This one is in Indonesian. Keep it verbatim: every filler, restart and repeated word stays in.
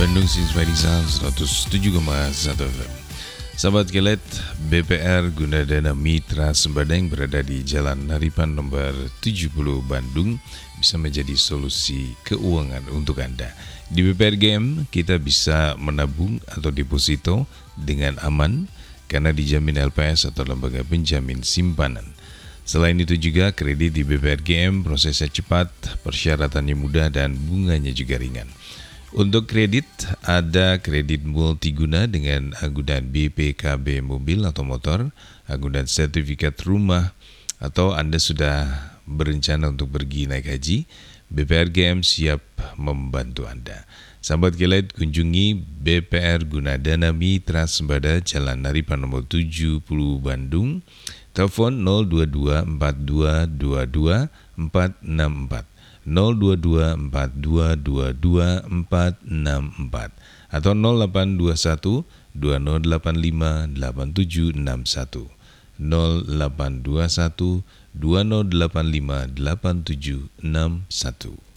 Bandung Sinsparisan seratus tujuh koma satu F M. Sahabat Kelet, B P R Gunadana Mitra Sembadang berada di Jalan Haripan nomor tujuh puluh Bandung bisa menjadi solusi keuangan untuk Anda. Di B P R G M kita bisa menabung atau deposito dengan aman karena dijamin L P S atau lembaga penjamin simpanan. Selain itu juga kredit di B P R G M prosesnya cepat, persyaratannya mudah dan bunganya juga ringan. Untuk kredit, ada kredit multiguna dengan agunan B P K B mobil atau motor, agunan sertifikat rumah, atau Anda sudah berencana untuk pergi naik haji, B P R G M siap membantu Anda. Sahabat Kelet, kunjungi B P R Gunadana Mitra Sembada Jalan Haripan nomor tujuh puluh Bandung, telepon nol dua dua empat dua dua dua empat enam empat. nol dua dua empat dua dua dua empat enam empat atau nol delapan dua satu dua nol delapan lima delapan tujuh enam satu nol delapan dua satu dua nol delapan lima delapan tujuh enam satu.